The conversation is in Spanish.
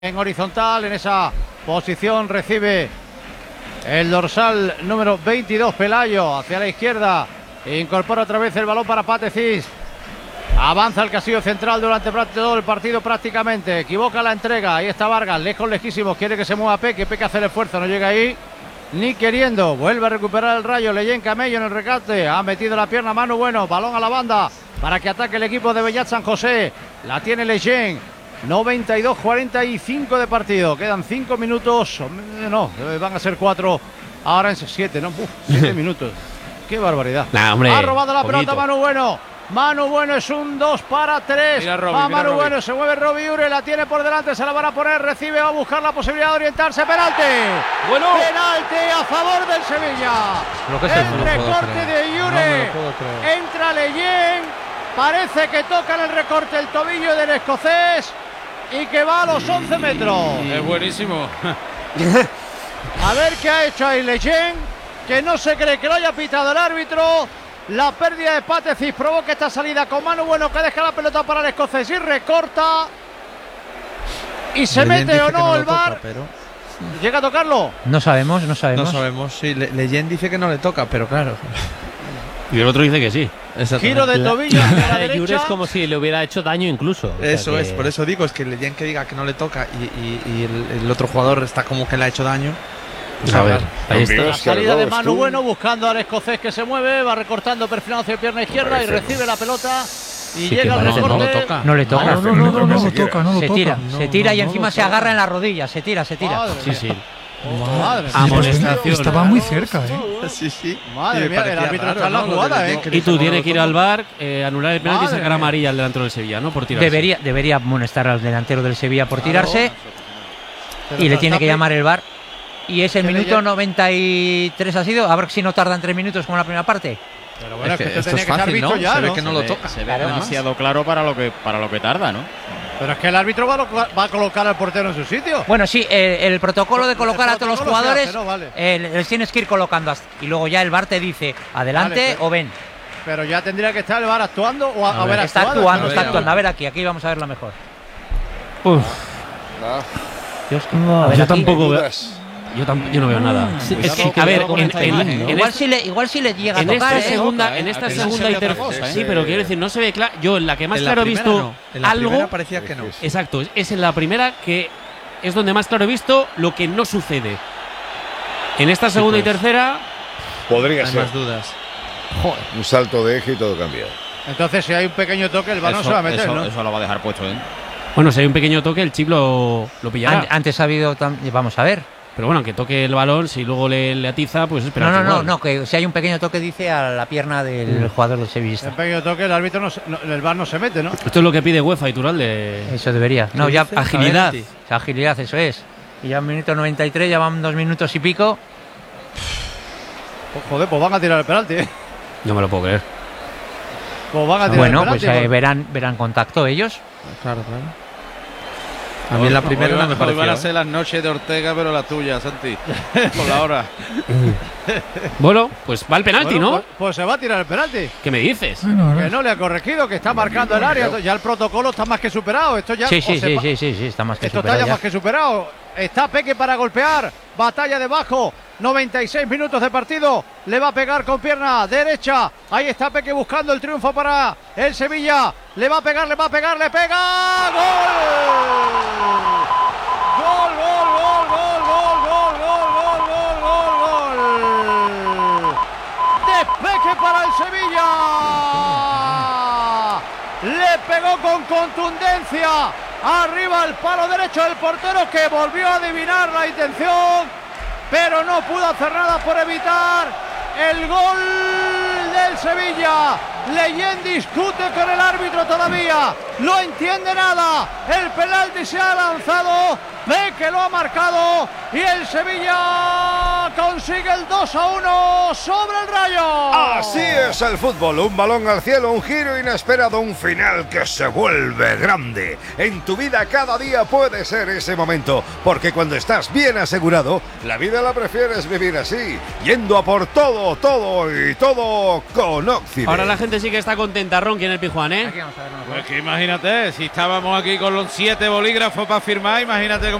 En horizontal, en esa posición recibe el dorsal número 22, Pelayo, hacia la izquierda. Incorpora otra vez el balón para Pate Cis. Avanza el casillo central durante todo el partido prácticamente. Equivoca la entrega. Ahí está Vargas, lejos, lejísimos. Quiere que se mueva Peque. Peque hace el esfuerzo, no llega ahí ni queriendo. Vuelve a recuperar el Rayo. Leyen Camello en el recate. Ha metido la pierna Manu Bueno. Balón a la banda para que ataque el equipo de Bellat San José. La tiene Leyen. 92-45 de partido. Quedan 5 minutos. No, van a ser 4. Ahora en 7, ¿no? 7 minutos. Qué barbaridad. Nah, hombre, ha robado la pelota Manu Bueno. Manu Bueno es un 2-3. Manu Bueno, se mueve Robbie Ure, la tiene por delante, se la van a poner, recibe, va a buscar la posibilidad de orientarse. Penalti. Bueno. Penalti a favor del Sevilla. El recorte de Ure. Entra Leyen. Parece que toca en el recorte el tobillo del escocés y que va a los 11 metros. Es buenísimo. A ver qué ha hecho ahí Leyen, que no se cree que lo haya pitado el árbitro. La pérdida de Pate Cis provoca esta salida con Manu Bueno, que deja la pelota para el escocés y recorta. Y se mete o no el VAR. Pero... ¿Llega a tocarlo? No sabemos. No sabemos, sí. Leyen dice que no le toca, pero claro. Y el otro dice que sí. Giro de tobillo hacia la derecha. Es como si le hubiera hecho daño incluso. Eso es, por eso digo, es que Leyen que diga que no le toca y el otro jugador está como que le ha hecho daño. A ver, ahí está. La salida de Manu Bueno buscando al escocés que se mueve, va recortando, perfilando hacia pierna izquierda y recibe la pelota y llega al recorte. No le toca. No lo toca. Se tira y encima se agarra en la rodilla. Se tira. Sí. Madre Amonestación. Estaba muy cerca, Sí. Madre mía, el árbitro está en la jugada, Y tú tienes que ir al VAR, anular el penalti y sacar amarilla al delantero del Sevilla, ¿no? Por tirarse. Debería amonestar al delantero del Sevilla por tirarse. Y le tiene que llamar el VAR. Y es el minuto 93 ha sido. A ver si no tardan 3 minutos como la primera parte. Pero bueno, es que esto tenía es que estar fácil, visto ¿no? ya, Se ve ¿no? que no lo toca. Se ve demasiado claro para lo que tarda, ¿no? Pero es que el árbitro va a colocar al portero en su sitio. Bueno, sí, el protocolo de colocar a todos los jugadores hace, ¿no? Vale. les tienes que ir colocando y luego ya el VAR te dice adelante o ven. Pero ya tendría que estar el VAR actuando o haber Está actuado. actuando. A ver aquí vamos a verlo mejor. Yo tampoco veo. Yo no veo nada. Es que, a ver, igual si le llega a en tocar. esta segunda y tercera. Sí, pero quiero decir, no se ve claro. Yo en la que más claro he visto en la algo. primera parecía que no. Exacto, es en la primera que es donde más claro he visto lo que no sucede. En esta segunda y tercera. Podría Hay ser. más dudas. Un salto de eje y todo cambia. Entonces, si hay un pequeño toque, el VAR no se va a meter, ¿no? Eso lo va a dejar puesto, ¿eh? Bueno, si hay un pequeño toque, el chip lo pillará. Antes ha habido. Vamos a ver. Pero bueno, que toque el balón, si luego le atiza, pues espera. No, que si hay un pequeño toque dice a la pierna del jugador del Sevilla. Un pequeño toque, el árbitro el VAR no se mete, ¿no? Esto es lo que pide UEFA y Turalde. Eso debería. No, ya agilidad. Agilidad, eso es. Y ya en minuto 93, ya van 2 minutos y pico. Pues joder, pues van a tirar el penalti, ¿eh? No me lo puedo creer. Pues van a tirar el penalti. Pues verán contacto ellos. Claro. A mí la primera no me pareció. Van a ser las noches de Ortega, pero la tuya, Santi. Por la hora. Bueno, pues va el penalti, Bueno, ¿no? Pues se va a tirar el penalti. ¿Qué me dices? Que no le ha corregido, que está marcando el área. Ya el protocolo está más que superado. Esto ya Sí, está más que esto superado. está ya más que superado. Está Peque para golpear. Batalla debajo. 96 minutos de partido. Le va a pegar con pierna derecha. Ahí está Peque buscando el triunfo para el Sevilla. Le va a pegar, le pega. ¡Gol! ¡Gol! De Peque para el Sevilla. Le pegó con contundencia. Arriba el palo derecho del portero, que volvió a adivinar la intención, pero no pudo hacer nada por evitar el gol del Sevilla. Leyen discute con el árbitro todavía, no entiende nada. El penalti se ha lanzado, ve que lo ha marcado y el Sevilla consigue el 2-1 sobre el Rayo. Así es el fútbol, un balón al cielo, un giro inesperado, un final que se vuelve grande. En tu vida cada día puede ser ese momento, porque cuando estás bien asegurado, la vida la prefieres vivir así, yendo a por todo y todo con Occidente. Ahora la gente gente sí que está contenta, Ronqui, en el Pizjuán, ¿eh? Aquí vamos a ver, Pues que imagínate, si estábamos aquí con los 7 bolígrafos para firmar, imagínate